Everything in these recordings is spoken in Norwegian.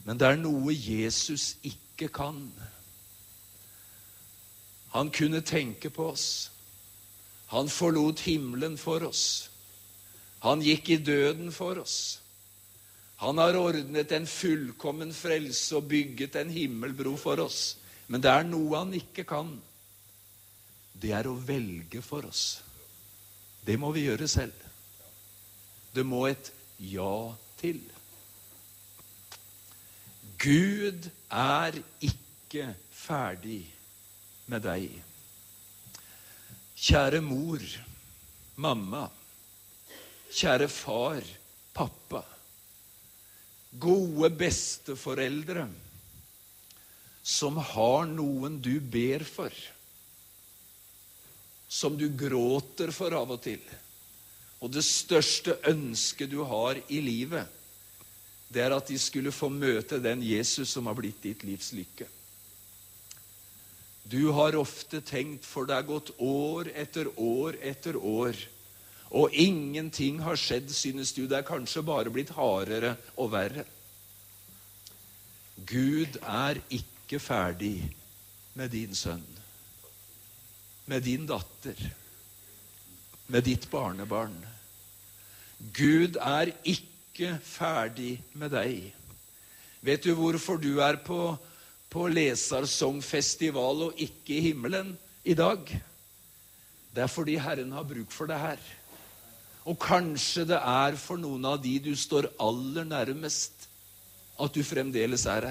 Men det noe Jesus ikke kan. Han kunne tenke på oss. Han forlot himmelen for oss. Han gikk i døden for oss. Han har ordnet en fullkommen frelse og bygget en himmelbro for oss. Men det noe han ikke kan. Det å velge for oss. Det må vi gjøre selv. Det må et ja til. Gud ikke ferdig med deg. Kjære mor, mamma, kjære far, pappa, gode besteforeldre, som har noen du ber for, som du gråter for av og til, og det største ønsket du har i livet, det at de skulle få møte den Jesus som har blitt ditt livs lykke. Du har ofte tenkt, for det gått år etter år etter år, og ingenting har skjedd, synes du. Det kanskje bare blitt hardere og verre. Gud ikke ferdig med din sønn, med din datter, med ditt barnebarn. Gud ikke ferdig med deg. Vet du hvorfor du på Lesarsongfestival og ikke i himmelen i dag? Det fordi Herren har bruk for det her. Og kanskje det for noen av de du står aller nærmest, at du fremdeles her.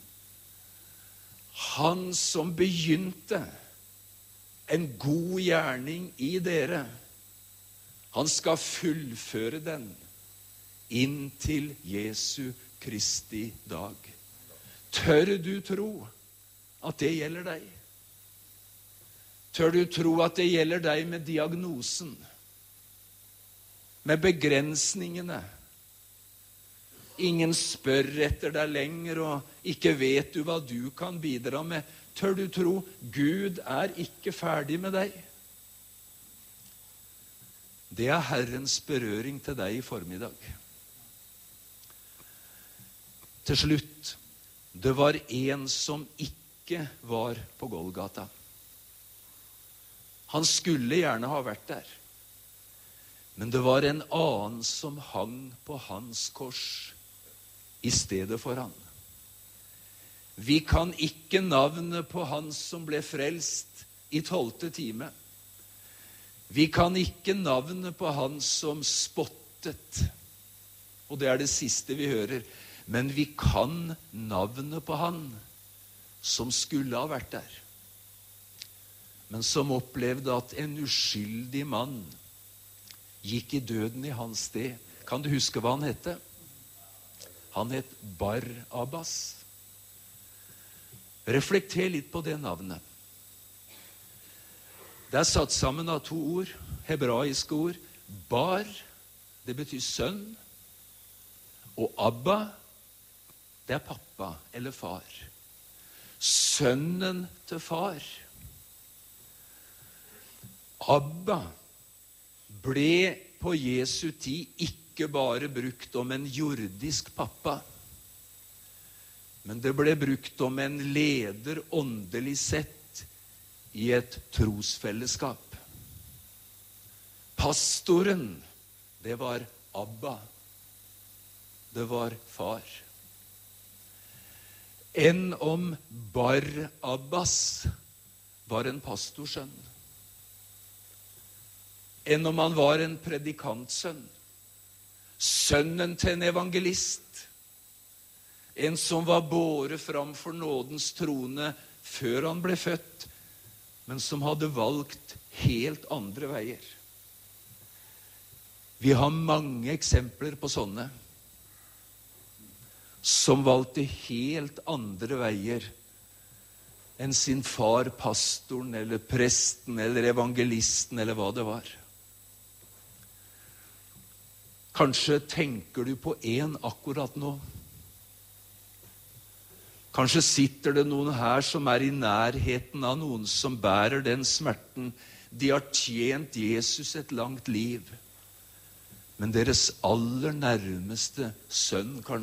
Han som begynte en god gjerning i dere, han skal fullføre den inntil Jesu Kristi dag. Tør du tro at det gjelder deg? Tør du tro at det gjelder deg med diagnosen, med begrensningene? Ingen spør etter deg lenger, og ikke vet du hva du kan bidra med. Tør du tro Gud ikke ferdig med deg? Det Herrens berøring til deg i formiddag. Til slutt, det var en som ikke var på Golgata. Han skulle gjerne ha vært der. Men det var en annen som hang på hans kors i stedet for han. Vi kan ikke navnet på han som ble frelst i 12. time. Vi kan ikke navnet på han som spottet. Og det det siste vi hører. Men vi kan navnet på han som skulle ha vært der. Men som opplevde at en uskyldig mann gikk i døden i hans sted. Kan du huske hva han hette? Han het Barabbas. Reflekter litt på det navnet. Det satt sammen av 2 ord, hebraiske ord. Bar, det betyr sønn. Og Abba, det pappa eller far. Sønnen til far. Abba ble på Jesu tid ikke bare brukt om en jordisk pappa, men det ble brukt om en leder åndelig sett i et trosfellesskap. Pastoren, det var Abba. Det var far. Enn om Barabbas var en pastorsønn. Enn om han var en predikantsønn. Sønnen til en evangelist. En som var båret fram for nådens trone før han ble født, men som hadde valgt helt andre veier. Vi har mange eksempler på sånne som valgte helt andre veier enn sin far, pastoren, eller presten, eller evangelisten, eller hva det var. Kanskje tenker du på en akkurat nå. Kanskje sitter det noen her som i nærheten av noen som bærer den smerten. De har tjent Jesus et langt liv. Men deres aller nærmeste sønn,